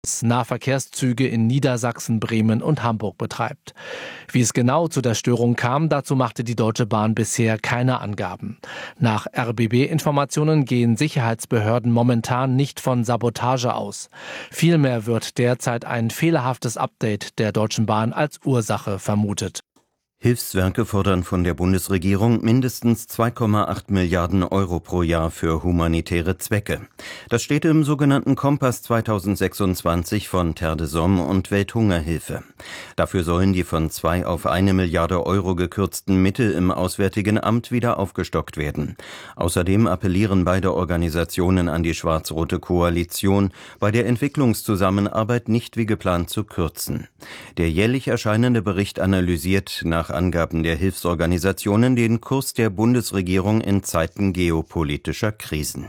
Nahverkehrszüge in Niedersachsen, Bremen und Hamburg betreibt. Wie es genau zu der Störung kam, dazu machte die Deutsche Bahn bisher keine Angaben. Nach RBB-Informationen gehen Sicherheitsbehörden momentan nicht von Sabotage aus. Vielmehr wird derzeit ein fehlerhaftes Update der Deutschen Bahn als Ursache vermutet. Hilfswerke fordern von der Bundesregierung mindestens 2,8 Milliarden Euro pro Jahr für humanitäre Zwecke. Das steht im sogenannten Kompass 2026 von Terre des Hommes und Welthungerhilfe. Dafür sollen die von 2 auf 1 Milliarde Euro gekürzten Mittel im Auswärtigen Amt wieder aufgestockt werden. Außerdem appellieren beide Organisationen an die schwarz-rote Koalition, bei der Entwicklungszusammenarbeit nicht wie geplant zu kürzen. Der jährlich erscheinende Bericht analysiert nach Angaben der Hilfsorganisationen den Kurs der Bundesregierung in Zeiten geopolitischer Krisen.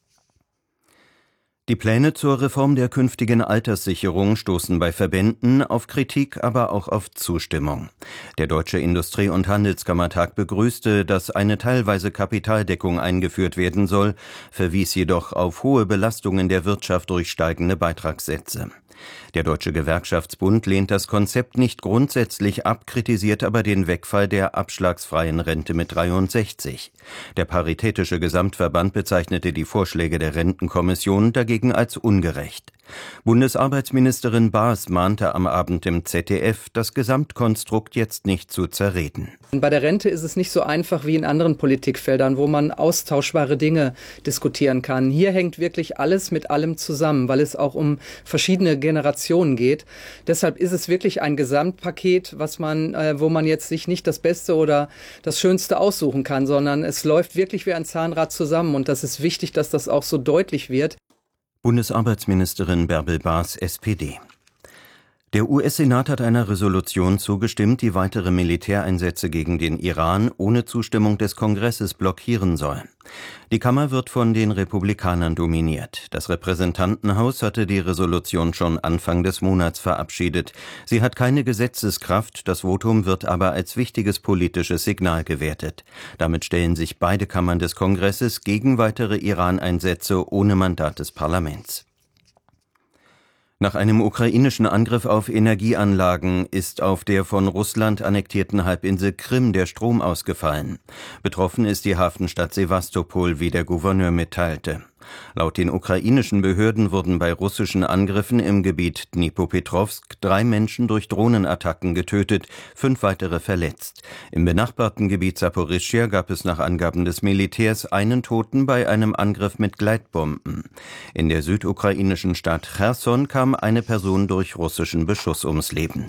Die Pläne zur Reform der künftigen Alterssicherung stoßen bei Verbänden auf Kritik, aber auch auf Zustimmung. Der Deutsche Industrie- und Handelskammertag begrüßte, dass eine teilweise Kapitaldeckung eingeführt werden soll, verwies jedoch auf hohe Belastungen der Wirtschaft durch steigende Beitragssätze. Der Deutsche Gewerkschaftsbund lehnt das Konzept nicht grundsätzlich ab, kritisiert aber den Wegfall der abschlagsfreien Rente mit 63. Der Paritätische Gesamtverband bezeichnete die Vorschläge der Rentenkommission dagegen als ungerecht. Bundesarbeitsministerin Baas mahnte am Abend im ZDF, das Gesamtkonstrukt jetzt nicht zu zerreden. Bei der Rente ist es nicht so einfach wie in anderen Politikfeldern, wo man austauschbare Dinge diskutieren kann. Hier hängt wirklich alles mit allem zusammen, weil es auch um verschiedene Generationen geht. Deshalb ist es wirklich ein Gesamtpaket, wo man jetzt sich nicht das Beste oder das Schönste aussuchen kann, sondern es läuft wirklich wie ein Zahnrad zusammen. Und das ist wichtig, dass das auch so deutlich wird. Bundesarbeitsministerin Bärbel Baas, SPD. Der US-Senat hat einer Resolution zugestimmt, die weitere Militäreinsätze gegen den Iran ohne Zustimmung des Kongresses blockieren soll. Die Kammer wird von den Republikanern dominiert. Das Repräsentantenhaus hatte die Resolution schon Anfang des Monats verabschiedet. Sie hat keine Gesetzeskraft, das Votum wird aber als wichtiges politisches Signal gewertet. Damit stellen sich beide Kammern des Kongresses gegen weitere Iran-Einsätze ohne Mandat des Parlaments. Nach einem ukrainischen Angriff auf Energieanlagen ist auf der von Russland annektierten Halbinsel Krim der Strom ausgefallen. Betroffen ist die Hafenstadt Sewastopol, wie der Gouverneur mitteilte. Laut den ukrainischen Behörden wurden bei russischen Angriffen im Gebiet Dnipropetrovsk 3 Menschen durch Drohnenattacken getötet, 5 weitere verletzt. Im benachbarten Gebiet Saporischschja gab es nach Angaben des Militärs einen Toten bei einem Angriff mit Gleitbomben. In der südukrainischen Stadt Cherson kam eine Person durch russischen Beschuss ums Leben.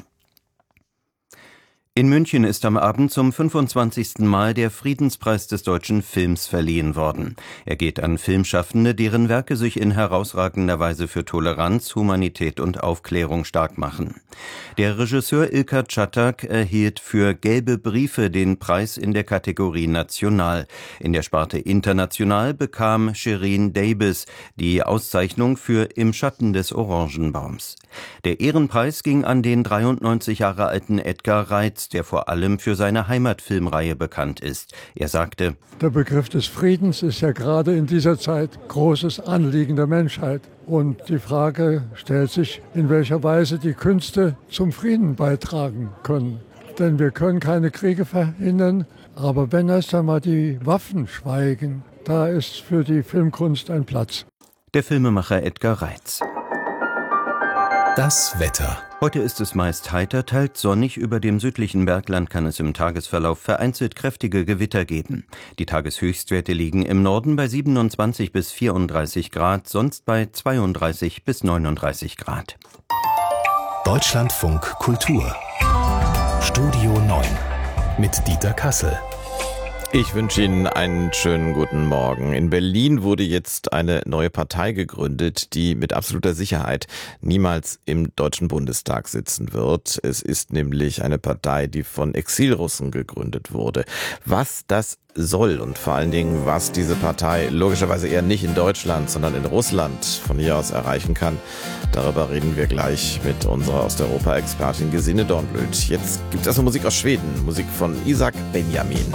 In München ist am Abend zum 25. Mal der Friedenspreis des deutschen Films verliehen worden. Er geht an Filmschaffende, deren Werke sich in herausragender Weise für Toleranz, Humanität und Aufklärung stark machen. Der Regisseur Ilker Çatak erhielt für Gelbe Briefe den Preis in der Kategorie National. In der Sparte International bekam Shirin Davis die Auszeichnung für Im Schatten des Orangenbaums. Der Ehrenpreis ging an den 93 Jahre alten Edgar Reitz, der vor allem für seine Heimatfilmreihe bekannt ist. Er sagte: Der Begriff des Friedens ist ja gerade in dieser Zeit großes Anliegen der Menschheit. Und die Frage stellt sich, in welcher Weise die Künste zum Frieden beitragen können. Denn wir können keine Kriege verhindern, aber wenn erst einmal die Waffen schweigen, da ist für die Filmkunst ein Platz. Der Filmemacher Edgar Reitz. Das Wetter. Heute ist es meist heiter, teils sonnig. Über dem südlichen Bergland kann es im Tagesverlauf vereinzelt kräftige Gewitter geben. Die Tageshöchstwerte liegen im Norden bei 27 bis 34 Grad, sonst bei 32 bis 39 Grad. Deutschlandfunk Kultur. Studio 9 mit Dieter Kassel. Ich wünsche Ihnen einen schönen guten Morgen. In Berlin wurde jetzt eine neue Partei gegründet, die mit absoluter Sicherheit niemals im Deutschen Bundestag sitzen wird. Es ist nämlich eine Partei, die von Exilrussen gegründet wurde. Was das soll und vor allen Dingen, was diese Partei logischerweise eher nicht in Deutschland, sondern in Russland von hier aus erreichen kann, darüber reden wir gleich mit unserer Osteuropa-Expertin Gesine Dornblöt. Jetzt gibt es erstmal Musik aus Schweden, Musik von Isak Benjamin.